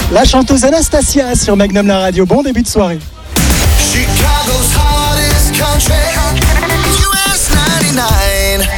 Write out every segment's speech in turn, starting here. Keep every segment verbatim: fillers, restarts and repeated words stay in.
La chanteuse Anastasia sur Magnum la radio. Bon début de soirée. Chicago's hottest country, U S quatre-vingt-dix-neuf.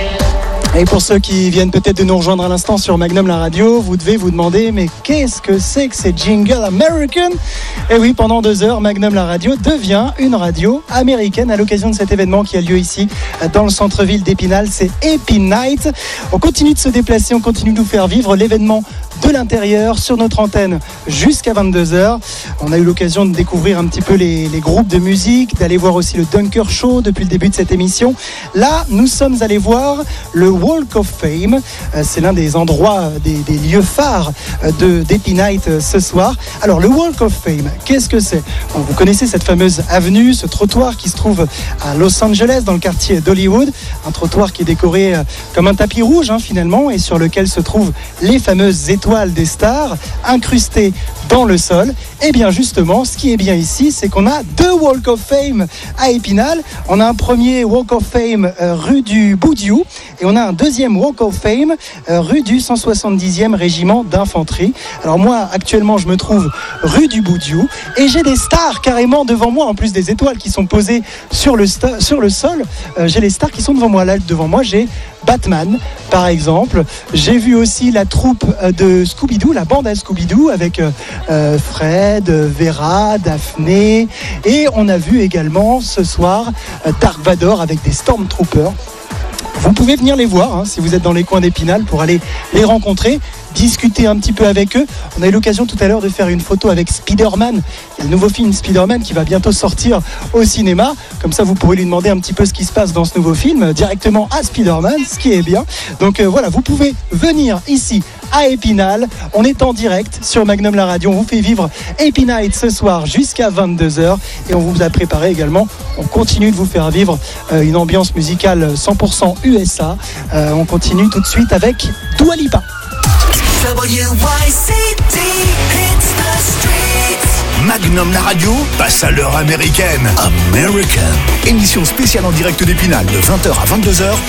Et pour ceux qui viennent peut-être de nous rejoindre à l'instant sur Magnum la radio, vous devez vous demander, mais qu'est-ce que c'est que ces jingles American ? Et oui, pendant deux heures, Magnum la radio devient une radio américaine à l'occasion de cet événement qui a lieu ici dans le centre-ville d'Épinal. C'est Épin Night. On continue de se déplacer, on continue de nous faire vivre l'événement de l'intérieur sur notre antenne jusqu'à vingt-deux heures. On a eu l'occasion de découvrir un petit peu les, les groupes de musique, d'aller voir aussi le Dunker Show depuis le début de cette émission. Là, nous sommes allés voir le Walk of Fame. C'est l'un des endroits, des, des lieux phares de d'Épin Night ce soir. Alors, le Walk of Fame, qu'est-ce que c'est ? Bon, vous connaissez cette fameuse avenue, ce trottoir qui se trouve à Los Angeles, dans le quartier d'Hollywood. Un trottoir qui est décoré comme un tapis rouge, hein, finalement, et sur lequel se trouvent les fameuses étoiles des stars incrustées dans le sol. Et bien justement, ce qui est bien ici, c'est qu'on a deux Walk of Fame à Épinal. On a un premier Walk of Fame euh, rue du Boudiou et on a un deuxième Walk of Fame euh, rue du cent soixante-dixième régiment d'infanterie. Alors moi, actuellement, je me trouve rue du Boudiou et j'ai des stars carrément devant moi, en plus des étoiles qui sont posées sur le, sta- sur le sol. Euh, j'ai les stars qui sont devant moi. Là, devant moi, j'ai Batman, par exemple. J'ai vu aussi la troupe de Scooby-Doo, la bande à Scooby-Doo, avec euh, Fred, Vera, Daphné. Et on a vu également ce soir Dark Vador avec des Stormtroopers. Vous pouvez venir les voir hein, si vous êtes dans les coins d'Épinal pour aller les rencontrer, discuter un petit peu avec eux. On a eu l'occasion tout à l'heure de faire une photo avec Spider-Man. Il y a le nouveau film Spider-Man qui va bientôt sortir au cinéma. Comme ça, vous pourrez lui demander un petit peu ce qui se passe dans ce nouveau film directement à Spider-Man, ce qui est bien. Donc euh, voilà, vous pouvez venir ici à Épinal. On est en direct sur Magnum la radio. On vous fait vivre Épin Night ce soir jusqu'à vingt-deux heures. Et on vous a préparé également, on continue de vous faire vivre euh, une ambiance musicale cent pour cent U S A. Euh, on continue tout de suite avec Dua Lipa. W Y C T hits the streets. Magnum la radio passe à l'heure américaine. American. Émission spéciale en direct d'Épinal de vingt heures à vingt-deux heures